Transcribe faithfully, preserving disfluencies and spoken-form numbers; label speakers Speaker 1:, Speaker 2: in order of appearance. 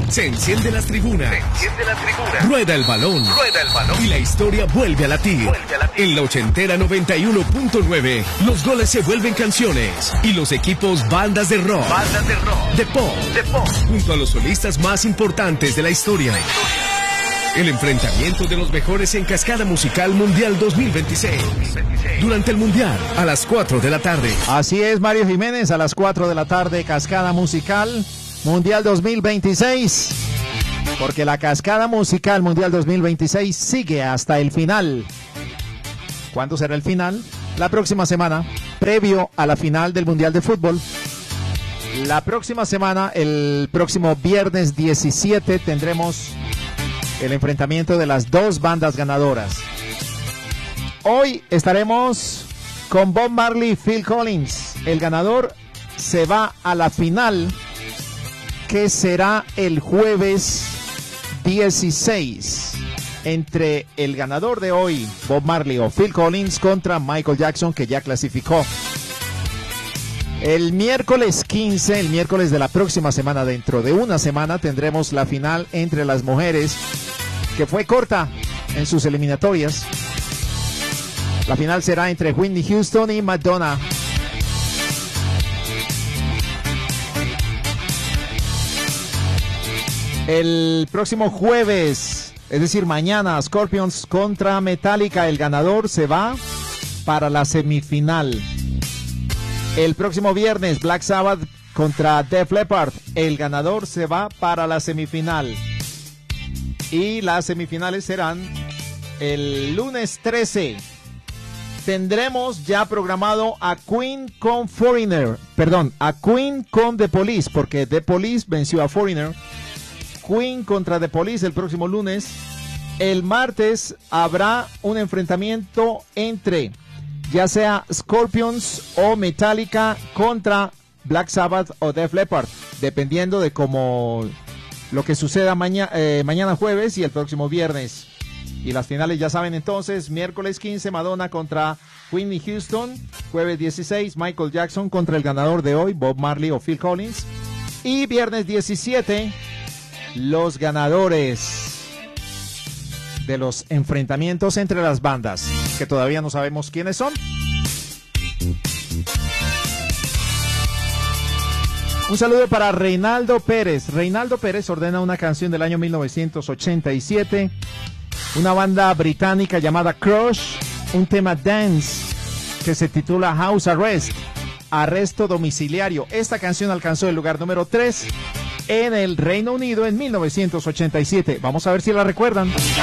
Speaker 1: Se encienden las tribunas.
Speaker 2: Se enciende la tribuna.
Speaker 1: Rueda el balón.
Speaker 2: Rueda el balón.
Speaker 1: Y la historia vuelve a latir.
Speaker 2: Vuelve a latir.
Speaker 1: En la ochentera noventa y uno punto nueve, los goles se vuelven canciones. Y los equipos bandas de rock.
Speaker 2: Bandas de rock.
Speaker 1: De pop.
Speaker 2: De pop.
Speaker 1: Junto a los solistas más importantes de la historia. El enfrentamiento de los mejores en Cascada Musical Mundial dos mil veintiséis. Durante el Mundial, a las cuatro de la tarde.
Speaker 3: Así es, Mario Jiménez, a las cuatro de la tarde, Cascada Musical Mundial dos mil veintiséis. Porque la Cascada Musical Mundial dos mil veintiséis sigue hasta el final. ¿Cuándo será el final? La próxima semana, previo a la final del Mundial de Fútbol. La próxima semana, el próximo viernes diecisiete, tendremos el enfrentamiento de las dos bandas ganadoras. Hoy estaremos con Bob Marley y Phil Collins. El ganador se va a la final, que será el jueves dieciséis, entre el ganador de hoy, Bob Marley o Phil Collins, contra Michael Jackson, que ya clasificó. El miércoles quince, el miércoles de la próxima semana, dentro de una semana, tendremos la final entre las mujeres, que fue corta en sus eliminatorias. La final será entre Whitney Houston y Madonna. El próximo jueves, es decir, mañana, Scorpions contra Metallica. El ganador se va para la semifinal. El próximo viernes, Black Sabbath contra Def Leppard. El ganador se va para la semifinal. Y las semifinales serán el lunes trece. Tendremos ya programado a Queen con Foreigner. Perdón, a Queen con The Police, porque The Police venció a Foreigner. Queen contra The Police el próximo lunes. El martes habrá un enfrentamiento entre ya sea Scorpions o Metallica contra Black Sabbath o Def Leppard, dependiendo de cómo lo que suceda maña, eh, mañana jueves y el próximo viernes. Y las finales ya saben entonces, miércoles quince, Madonna contra Whitney Houston, jueves dieciséis, Michael Jackson contra el ganador de hoy, Bob Marley o Phil Collins, y viernes diecisiete, los ganadores de los enfrentamientos entre las bandas, que todavía no sabemos quiénes son. Un saludo para Reinaldo Pérez. Reinaldo Pérez ordena una canción del año mil novecientos ochenta y siete, una banda británica llamada Crush, un tema dance que se titula House Arrest, arresto domiciliario. Esta canción alcanzó el lugar número tres en el Reino Unido en mil novecientos ochenta y siete. Vamos a ver si la recuerdan.